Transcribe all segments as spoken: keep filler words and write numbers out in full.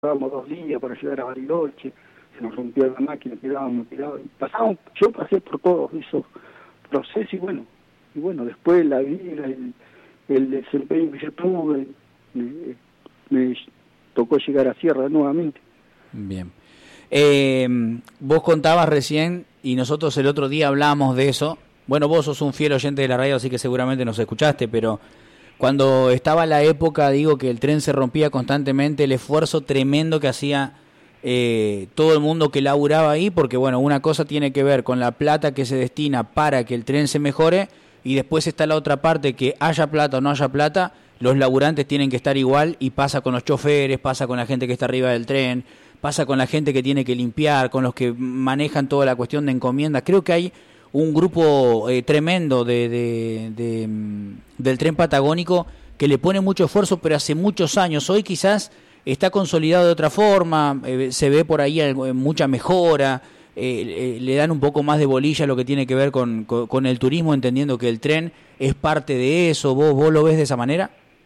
Dábamos dos días para llegar a Bariloche, se nos rompía la máquina, quedábamos tirados. Pasábamos, yo pasé por todos esos procesos y bueno, y bueno, después la vida, el, el desempeño que yo tuve, me, me tocó llegar a Sierra nuevamente. Bien. Eh, vos contabas recién, y nosotros el otro día hablamos de eso. Bueno, vos sos un fiel oyente de la radio, así que seguramente nos escuchaste, pero cuando estaba la época, digo, que el tren se rompía constantemente, el esfuerzo tremendo que hacía eh, todo el mundo que laburaba ahí, porque bueno, una cosa tiene que ver con la plata que se destina para que el tren se mejore, y después está la otra parte, que haya plata o no haya plata, los laburantes tienen que estar igual, y pasa con los choferes, pasa con la gente que está arriba del tren, pasa con la gente que tiene que limpiar, con los que manejan toda la cuestión de encomiendas. Creo que hay un grupo eh, tremendo de, de, de, del tren patagónico que le pone mucho esfuerzo, pero hace muchos años. Hoy quizás está consolidado de otra forma, eh, se ve por ahí algo, mucha mejora, eh, eh, le dan un poco más de bolilla a lo que tiene que ver con, con, con el turismo, entendiendo que el tren es parte de eso. ¿Vos, vos lo ves de esa manera?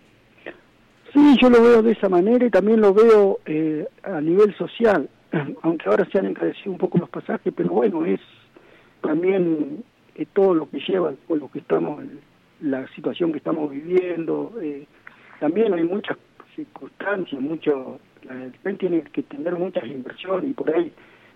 Sí, yo lo veo de esa manera y también lo veo eh, a nivel social, aunque ahora se han encarecido un poco los pasajes, pero bueno, es también eh, todo lo que lleva, por lo que estamos, la situación que estamos viviendo, eh, también hay muchas circunstancias, mucho, el tren tiene que tener muchas inversiones y por ahí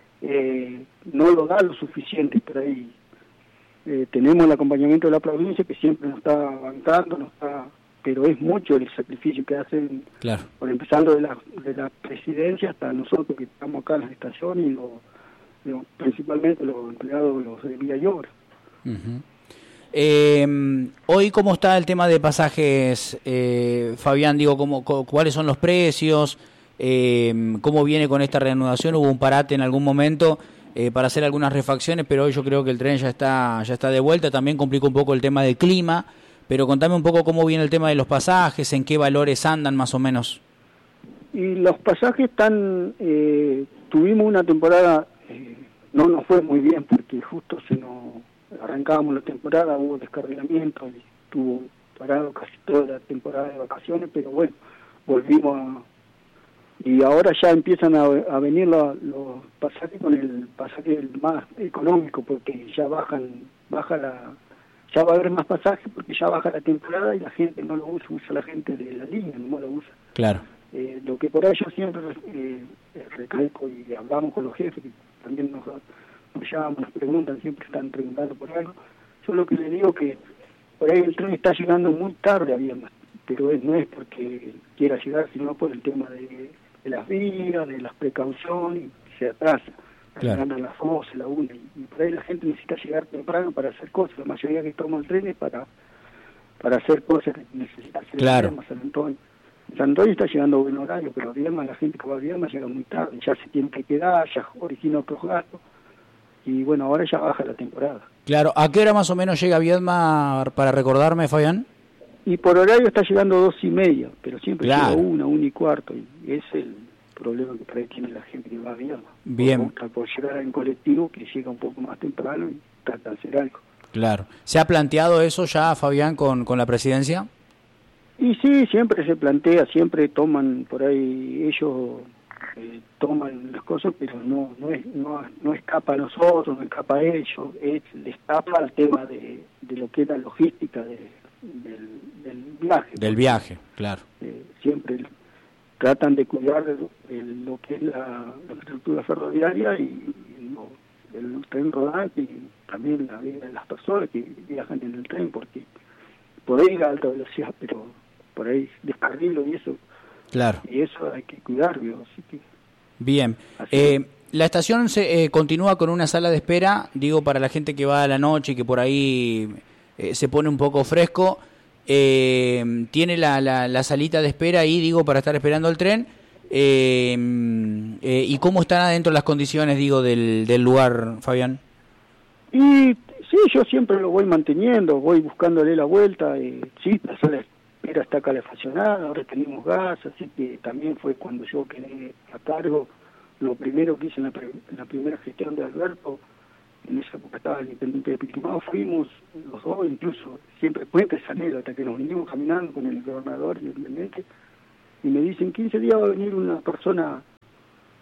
eh, no lo da lo suficiente, por ahí eh, tenemos el acompañamiento de la provincia que siempre nos está bancando, nos está, pero es mucho el sacrificio que hacen, claro, por empezando de la, de la presidencia hasta nosotros que estamos acá en las estaciones y los principalmente los empleados los de Vía y Obra. Uh-huh. Eh, hoy, ¿cómo está el tema de pasajes, eh, Fabián? Digo, ¿cómo, cu- ¿cuáles son los precios? Eh, ¿Cómo viene con esta reanudación? Hubo un parate en algún momento eh, para hacer algunas refacciones, pero hoy yo creo que el tren ya está, ya está de vuelta. También complica un poco el tema del clima, pero contame un poco cómo viene el tema de los pasajes, en qué valores andan más o menos. Y los pasajes están, eh, tuvimos una temporada, eh, no nos fue muy bien porque justo se nos arrancábamos la temporada, hubo descarrilamiento y estuvo parado casi toda la temporada de vacaciones, pero bueno, volvimos a, y ahora ya empiezan a, a venir lo, los pasajes con el pasaje más económico porque ya bajan, baja la, ya va a haber más pasajes porque ya baja la temporada y la gente no lo usa, usa la gente de la línea, no lo usa. Claro. Eh, lo que por ahí yo siempre eh, recalco y hablamos con los jefes que también nos, nos llaman, nos preguntan, siempre están preguntando por algo. Yo lo que les digo que por ahí el tren está llegando muy tarde a Viedma, pero es, no es porque quiera llegar, sino por el tema de, de las vías, de las precauciones, y se atrasa. Claro. Ganan las doce, la una, y, y por ahí la gente necesita llegar temprano para hacer cosas. La mayoría que toma el tren es para, para hacer cosas que necesita hacer. Claro. En San Antonio. San Antonio está llegando a buen horario, pero Viedma, la gente que va a Viedma llega muy tarde, ya se tiene que quedar, ya origina otros gastos, y bueno, ahora ya baja la temporada. Claro, ¿a qué hora más o menos llega Viedma para recordarme, Fabián? Y por horario está llegando a dos y media, pero siempre Claro. llega una, una y cuarto, y es el problema que por ahí tiene la gente que va a Viedma. Bien. Por, por llegar en colectivo, que llega un poco más temprano y trata de hacer algo. Claro. ¿Se ha planteado eso ya, Fabián, con, con la presidencia? Y sí, siempre se plantea, siempre toman por ahí, ellos eh, toman las cosas, pero no no es no, no escapa a nosotros, no escapa a ellos, es, le escapa al tema de, de lo que es la logística de, del, del viaje. Del viaje, claro. Eh, siempre tratan de cuidar el, lo que es la, la infraestructura ferroviaria y, y lo, el tren rodante y también la vida de las personas que viajan en el tren, porque podés ir a alta velocidad, pero por ahí descarrilo y eso, Claro. y eso hay que cuidarlo, así que... Bien. Eh, la estación se eh, continúa con una sala de espera, digo, para la gente que va a la noche y que por ahí eh, se pone un poco fresco, eh, tiene la, la, la salita de espera ahí, digo, para estar esperando el tren, eh, eh, ¿y cómo están adentro las condiciones, digo, del, del lugar, Fabián? Y sí, yo siempre lo voy manteniendo, voy buscándole la vuelta, eh, sí, la sala de espera está calefaccionada, ahora tenemos gas, así que también fue cuando yo quedé a cargo, lo primero que hice en la, pre en la primera gestión de Alberto, en esa época estaba el intendente de Piquimao, fuimos los dos, incluso siempre cuenta esa anécdota, que nos vinimos caminando con el gobernador y el intendente, y me dicen, quince días va a venir una persona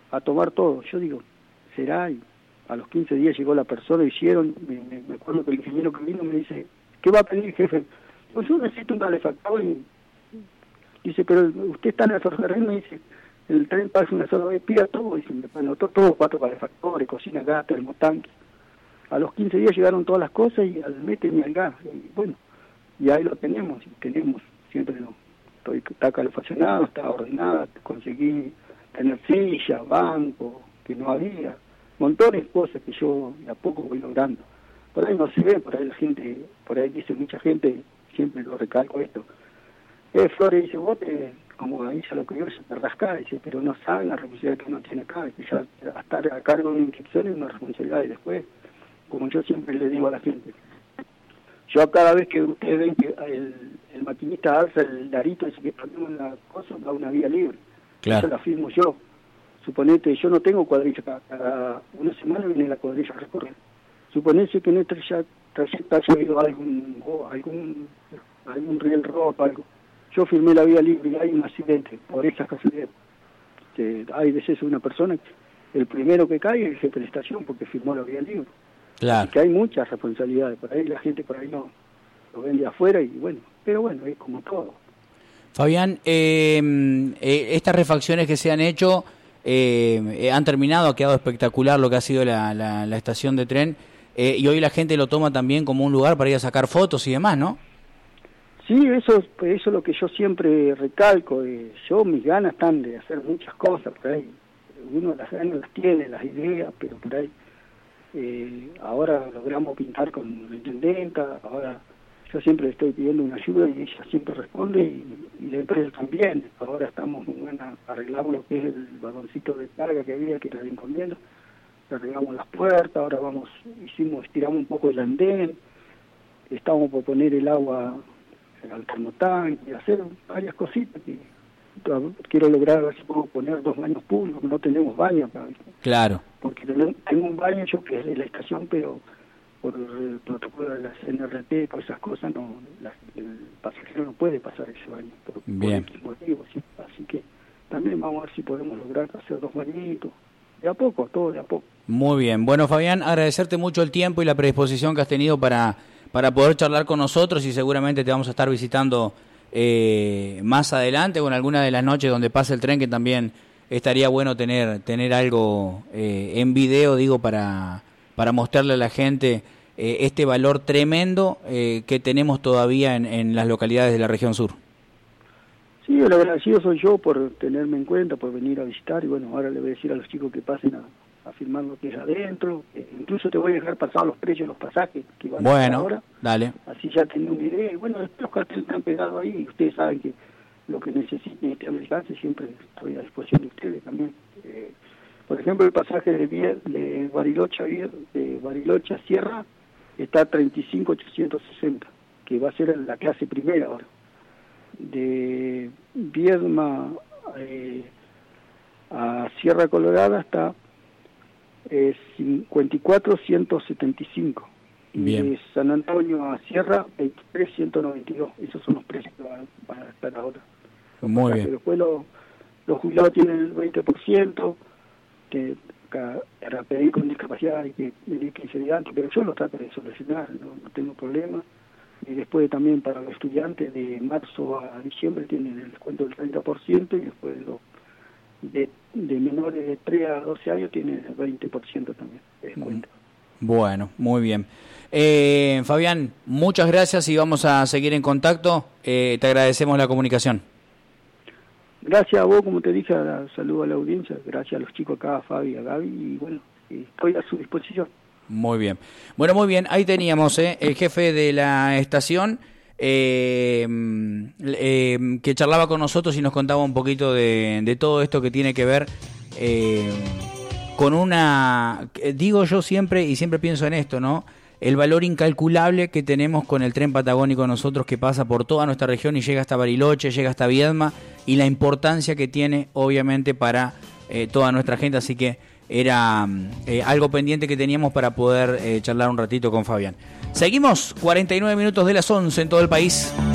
a tomar todo. Yo digo, será, y a los quince días llegó la persona, hicieron, me, me, me acuerdo que el ingeniero que vino me dice, ¿qué va a pedir, jefe? Pues yo necesito un calefactor, y dice, pero usted está en el ferrocarril, me dice, el tren pasa una sola vez, pida todo, dice, me anotó todo, cuatro calefactores, cocina, gas, termotanque. A los quince días llegaron todas las cosas y al mes tenía el gas, y bueno, y ahí lo tenemos, y tenemos, siempre no, estoy, está calefaccionado, está ordenada, conseguí tener silla, banco, que no había, montones de cosas que yo de a poco voy logrando. Por ahí no se ve, por ahí la gente, por ahí dice mucha gente, siempre lo recalco esto, eh, Flores dice, vos te, como ahí ya lo que yo, se te rasca, dice, pero no saben la responsabilidad que uno tiene acá, que ya estar a cargo de una inscripción es una responsabilidad, y después, como yo siempre le digo a la gente, yo cada vez que ustedes ven que el, el maquinista alza el larito, dice que ponemos la cosa, da una vía libre, claro. Eso la firmo yo. Suponete, yo no tengo cuadrilla, cada, cada una semana viene la cuadrilla a recorrer. Suponete que en este trayecto haya habido algún, oh, algún, algún riel roto, algo. Yo firmé la vía libre y hay un accidente, por esas casualidades. Eh, hay veces una persona, el primero que cae es el jefe de estación porque firmó la vía libre. Claro. Así que hay muchas responsabilidades, por ahí la gente por ahí no lo ven de afuera y bueno, pero bueno, es como todo. Fabián, eh, eh, estas refacciones que se han hecho eh, han terminado, ha quedado espectacular lo que ha sido la, la, la estación de tren eh, y hoy la gente lo toma también como un lugar para ir a sacar fotos y demás, ¿no? Sí, eso, eso es lo que yo siempre recalco, eh, yo mis ganas están de hacer muchas cosas por ahí, uno las ganas las tiene, las ideas, pero por ahí eh, ahora logramos pintar con la intendenta, ahora yo siempre le estoy pidiendo una ayuda y ella siempre responde y, y la empresa también. Ahora estamos muy buena, arreglamos lo que es el vagoncito de carga que había, que era de encomienda, arreglamos las puertas, ahora vamos, hicimos, estiramos un poco el andén, estamos por poner el agua al termotanque, hacer varias cositas que quiero lograr, a ver si puedo poner dos baños públicos, no tenemos baño acá. Claro. Porque tengo un baño yo que es de la estación, pero por el protocolo de las N R T, por esas cosas, no, la, el pasajero no puede pasar ese baño, por, Bien. por X motivos, ¿sí? Así que también vamos a ver si podemos lograr hacer dos bañitos, de a poco, todo de a poco. Muy bien, bueno Fabián, agradecerte mucho el tiempo y la predisposición que has tenido para, para poder charlar con nosotros y seguramente te vamos a estar visitando eh, más adelante o en alguna de las noches donde pase el tren, que también estaría bueno tener, tener algo eh, en video, digo, para... para mostrarle a la gente eh, este valor tremendo eh, que tenemos todavía en, en las localidades de la región sur. Sí, el agradecido soy yo por tenerme en cuenta, por venir a visitar, y bueno, ahora le voy a decir a los chicos que pasen a, a firmar lo que es adentro, eh, incluso te voy a dejar pasados los precios de los pasajes que van bueno, a estar ahora. Dale. Así ya tengo una idea, y bueno, los carteles están pegados ahí, y ustedes saben que lo que necesiten este alcance siempre estoy a disposición de ustedes también. Eh, Por ejemplo, el pasaje de, Vier, de Bariloche de Bariloche a Sierra está a treinta y cinco mil ochocientos sesenta, que va a ser la clase primera ahora. De Viedma eh, a Sierra Colorada está eh, cincuenta y cuatro mil ciento setenta y cinco. Bien. Y de San Antonio a Sierra, veintitrés mil ciento noventa y dos. Esos son los precios que van, van a estar ahora. Los Muy pasajes. bien. Después los, los jubilados tienen el veinte por ciento. Que para pedir con discapacidad hay que venir quince días antes, pero yo lo trato de solucionar, no, no tengo problema. Y después también para los estudiantes de marzo a diciembre tienen el descuento del treinta por ciento y después los de, de menores de tres a doce años tienen el veinte por ciento también de descuento. Bueno, muy bien. Eh, Fabián, muchas gracias y vamos a seguir en contacto. Eh, te agradecemos la comunicación. Gracias a vos, como te dije, saludo a la audiencia, gracias a los chicos acá, a Fabi, a Gaby, y bueno, estoy a su disposición. Muy bien. Bueno, muy bien, ahí teníamos eh, el jefe de la estación eh, eh, que charlaba con nosotros y nos contaba un poquito de, de todo esto que tiene que ver eh, con una, digo yo siempre, y siempre pienso en esto, ¿no? El valor incalculable que tenemos con el tren patagónico nosotros, que pasa por toda nuestra región y llega hasta Bariloche, llega hasta Viedma, y la importancia que tiene obviamente para eh, toda nuestra gente, así que era eh, algo pendiente que teníamos para poder eh, charlar un ratito con Fabián. Seguimos, cuarenta y nueve minutos de las once en todo el país.